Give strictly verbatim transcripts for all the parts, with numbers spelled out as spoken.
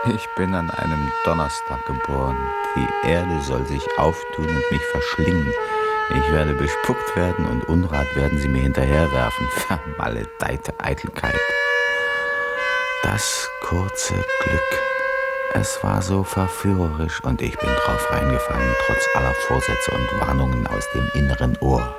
Ich bin an einem Donnerstag geboren. Die Erde soll sich auftun und mich verschlingen. Ich werde bespuckt werden und Unrat werden sie mir hinterherwerfen. Vermaledeite Eitelkeit. Das kurze Glück. Es war so verführerisch und ich bin drauf reingefallen, trotz aller Vorsätze und Warnungen aus dem inneren Ohr.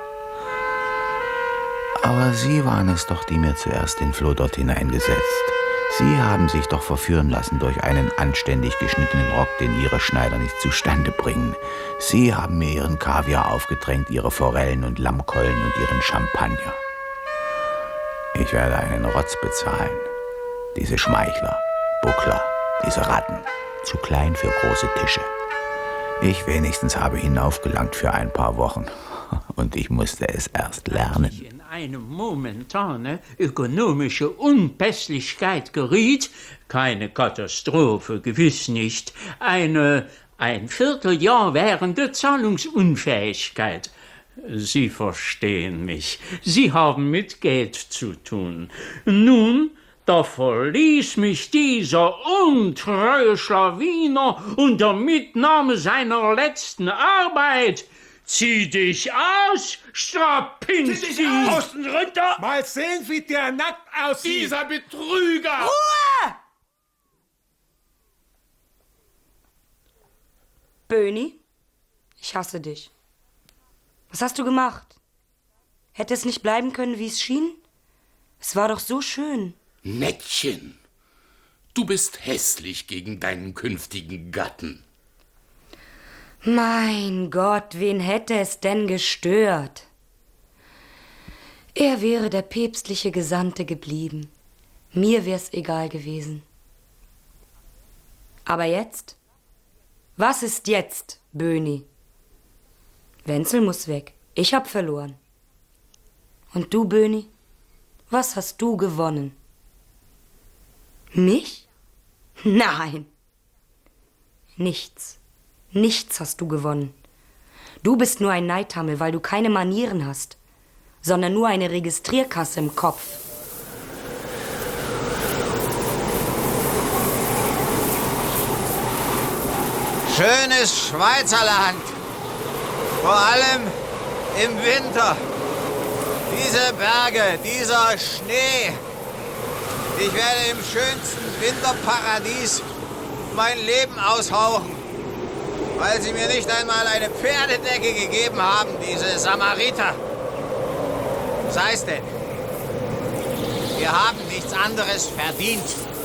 Aber Sie waren es doch, die mir zuerst den Floh dort hineingesetzt. Sie haben sich doch verführen lassen durch einen anständig geschnittenen Rock, den Ihre Schneider nicht zustande bringen. Sie haben mir Ihren Kaviar aufgedrängt, Ihre Forellen und Lammkeulen und Ihren Champagner. Ich werde einen Rotz bezahlen. Diese Schmeichler, Buckler, diese Ratten, zu klein für große Tische. Ich wenigstens habe hinaufgelangt für ein paar Wochen. Und ich musste es erst lernen. In eine momentane ökonomische Unpässlichkeit geriet, keine Katastrophe, gewiss nicht, eine ein Vierteljahr währende Zahlungsunfähigkeit. Sie verstehen mich, Sie haben mit Geld zu tun. Nun, da verließ mich dieser untreue Schlawiner unter Mitnahme seiner letzten Arbeit. Zieh dich aus, Strapinski! Zieh dich aus! Außen runter! Mal sehen, wie der nackt aussieht! Dieser Betrüger! Ruhe! Böni, ich hasse dich. Was hast du gemacht? Hätte es nicht bleiben können, wie es schien? Es war doch so schön. Nettchen, du bist hässlich gegen deinen künftigen Gatten. Mein Gott, wen hätte es denn gestört? Er wäre der päpstliche Gesandte geblieben. Mir wär's egal gewesen. Aber jetzt? Was ist jetzt, Böni? Wenzel muss weg. Ich hab verloren. Und du, Böni? Was hast du gewonnen? Mich? Nein. Nichts. Nichts hast du gewonnen. Du bist nur ein Neidhammel, weil du keine Manieren hast, sondern nur eine Registrierkasse im Kopf. Schönes Schweizerland, vor allem im Winter. Diese Berge, dieser Schnee. Ich werde im schönsten Winterparadies mein Leben aushauchen, weil sie mir nicht einmal eine Pferdedecke gegeben haben, diese Samariter. Sei es denn, wir haben nichts anderes verdient.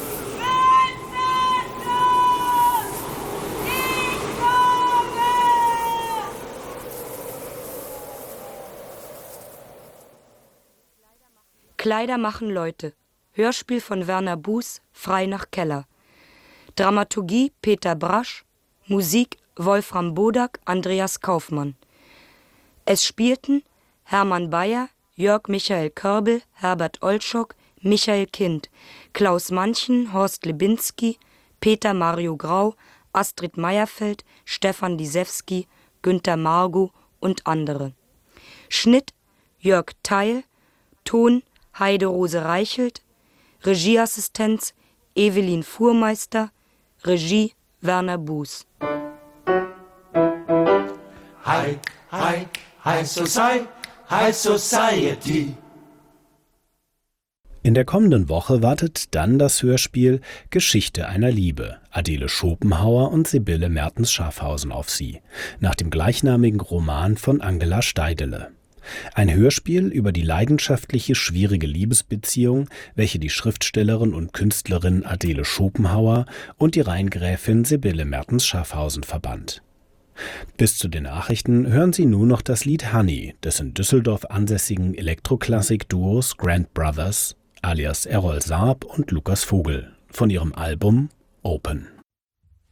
Kleider machen Leute. Hörspiel von Werner Buß, frei nach Keller. Dramaturgie Peter Brasch. Musik Wolfram Bodak, Andreas Kaufmann. Es spielten Hermann Bayer, Jörg Michael Körbel, Herbert Olschock, Michael Kind, Klaus Manchen, Horst Lebinski, Peter Mario Grau, Astrid Meyerfeld, Stefan Lisewski, Günter Margo und andere. Schnitt Jörg Theil, Ton Heide-Rose Reichelt, Regieassistenz Evelyn Fuhrmeister, Regie Werner Buß. High, high, high society, high society. In der kommenden Woche wartet dann das Hörspiel Geschichte einer Liebe, Adele Schopenhauer und Sibylle Mertens-Schaffhausen auf Sie, nach dem gleichnamigen Roman von Angela Steidele. Ein Hörspiel über die leidenschaftliche, schwierige Liebesbeziehung, welche die Schriftstellerin und Künstlerin Adele Schopenhauer und die Rheingräfin Sibylle Mertens-Schaffhausen verband. Bis zu den Nachrichten hören Sie nun noch das Lied Honey des in Düsseldorf ansässigen Elektroklassik-Duos Grand Brothers alias Errol Saab und Lukas Vogel von ihrem Album Open.